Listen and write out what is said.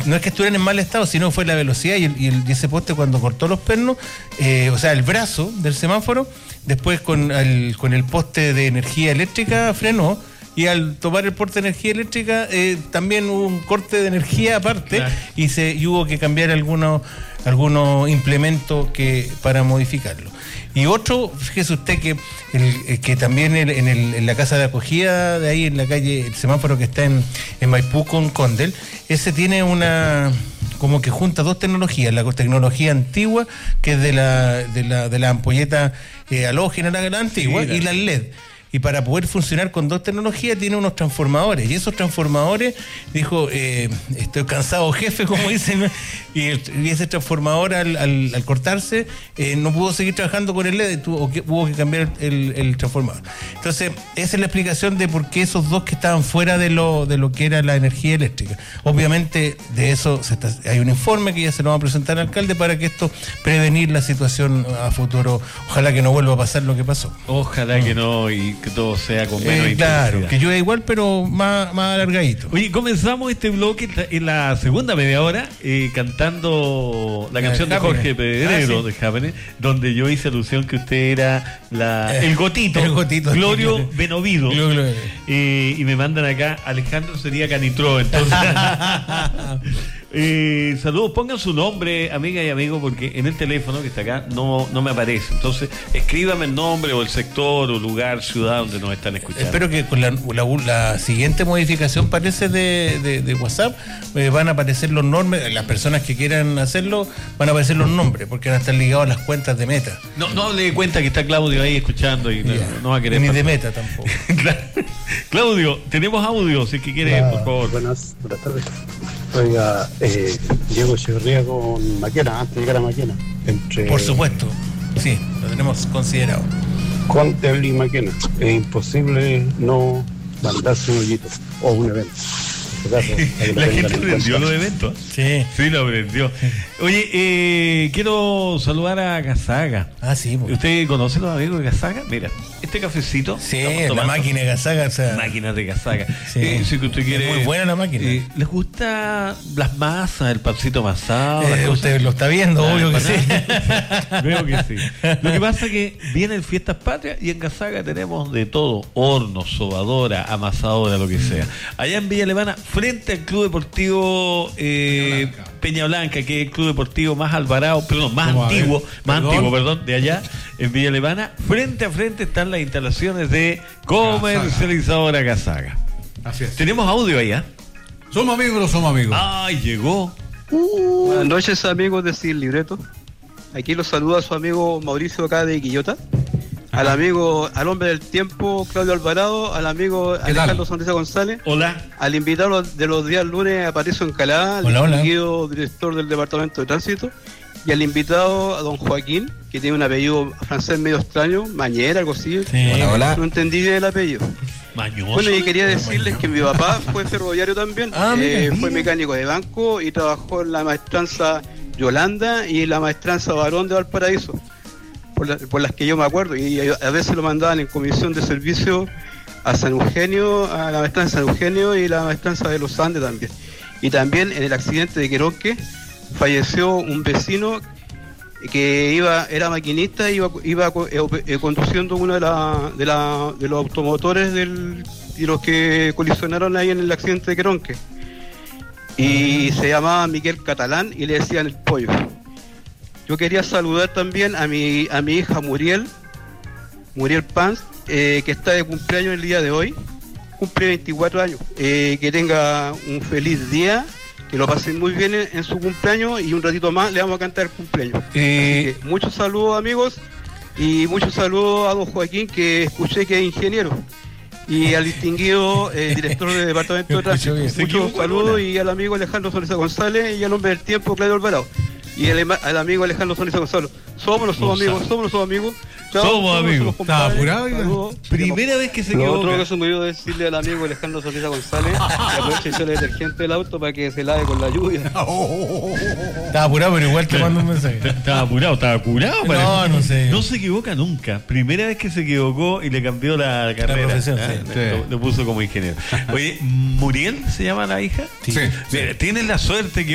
no es que estuvieran en mal estado, sino fue la velocidad y ese poste cuando cortó los pernos, o sea, el brazo del semáforo, después con el poste de energía eléctrica frenó. Y al tomar el porte de energía eléctrica, también hubo un corte de energía aparte, claro. y hubo que cambiar algunos implementos para modificarlo. Y otro, fíjese usted que también en la casa de acogida de ahí en la calle, el semáforo que está en Maipú con Condel, ese tiene como que junta dos tecnologías, la tecnología antigua, que es de la ampolleta halógena, la antigua, sí, y la LED. Y para poder funcionar con dos tecnologías tiene unos transformadores. Y esos transformadores, dijo, estoy cansado, jefe, como dicen, y ese transformador al cortarse no pudo seguir trabajando con el LED, hubo que cambiar el transformador. Entonces, esa es la explicación de por qué esos dos que estaban fuera de lo que era la energía eléctrica. Obviamente, de eso hay un informe que ya se lo va a presentar al alcalde para que prevenir la situación a futuro. Ojalá que no vuelva a pasar lo que pasó. Ojalá que no, y que todo sea con menos intensidad. Claro, que llueve igual, pero más alargadito. Oye, comenzamos este bloque en la segunda media hora cantando la canción de Jorge Pedrero, sí, de Jávenes, donde yo hice alusión que usted era el gotito Glorio Benovido. Y me mandan acá, Alejandro sería Canitró, entonces. Saludos, pongan su nombre, amiga y amigo, porque en el teléfono que está acá no me aparece. Entonces, escríbame el nombre o el sector o lugar, ciudad donde nos están escuchando. Espero que con la siguiente modificación, parece, de WhatsApp, van a aparecer los nombres, las personas que quieran hacerlo, van a aparecer los nombres, porque van a estar ligados a las cuentas de Meta. No hable de cuenta que está Claudio ahí escuchando y no va a querer. Ni de Meta tampoco. Claudio, tenemos audio, si es que quiere, por favor. Buenas tardes. Oiga, Diego Echeverría con Maquena, antes de llegar a Maquena. Por supuesto, sí, lo tenemos considerado. Condel y Maquena. Es imposible no mandarse un hoyito o un evento. La gente aprendió los eventos. Sí, lo aprendió. Oye, quiero saludar a Gazaga. Sí. ¿Usted conoce a los amigos de Gazaga? Mira, este cafecito. Sí, la máquina de Gazaga. Máquinas de Gazaga. Sí. Si que usted quiere, es muy buena la máquina. ¿Les gusta las masas, el pancito amasado? Usted lo está viendo, obvio que sí. Veo que sí. Lo que pasa es que vienen Fiestas Patrias y en Gazaga tenemos de todo: horno, sobadora, amasadora, lo que sea. Allá en Villa Alemana, frente al Club Deportivo Peña Blanca, que es el club deportivo más antiguo, de allá, en Villa Alemana, frente a frente están las instalaciones de Comercializadora Gazaga. Así es. Tenemos audio allá. ¿Somos amigos o no somos amigos? ¡Ay, llegó! Buenas noches, amigos de Sin Libreto. Aquí los saluda su amigo Mauricio acá de Quillota. Al hombre del tiempo, Claudio Alvarado, al amigo Alejandro Sonrisa González. Hola. Al invitado de los días lunes, Aparicio Encalá, al distinguido director del Departamento de Tránsito. Y al invitado, a don Joaquín, que tiene un apellido francés medio extraño, Mañera, algo así. Sí. Hola. No entendí bien el apellido. Mañoso. Bueno, y quería decirles que mi papá fue ferroviario también. Fue mecánico de banco y trabajó en la maestranza Yolanda y en la maestranza Barón de Valparaíso. Por las que yo me acuerdo, y a veces lo mandaban en comisión de servicio a San Eugenio, a la maestranza de San Eugenio y la maestranza de los Andes también. Y también en el accidente de Queronque falleció un vecino que era maquinista y iba conduciendo uno de los automotores y los que colisionaron ahí en el accidente de Queronque. Y se llamaba Miguel Catalán y le decían el pollo. Yo quería saludar también a mi hija Muriel Pans, que está de cumpleaños el día de hoy, cumple 24 años, que tenga un feliz día, que lo pasen muy bien en su cumpleaños y un ratito más le vamos a cantar el cumpleaños. Muchos saludos, amigos, y muchos saludos a don Joaquín, que escuché que es ingeniero, y al distinguido director del Departamento de Tránsito. Muchos saludos, y al amigo Alejandro Sonrisa González y al hombre del tiempo, Claudio Alvarado. Y al amigo Alejandro Sonrisa Gonzalo. Somos amigos. Chao, somos amigos. ¿Estaba apurado? Primera vez que se quedó. Otro que se me olvidó decirle al amigo Alejandro Sonrisa González que aproveche el detergente del auto para que se lave con la lluvia. Estaba apurado, pero igual te mando un mensaje. Estaba curado. No sé. No se equivoca nunca. Primera vez que se equivocó y le cambió la carrera. La profesión, lo puso como ingeniero. Oye, ¿Muriel se llama la hija? Sí. Mira, tienes la suerte que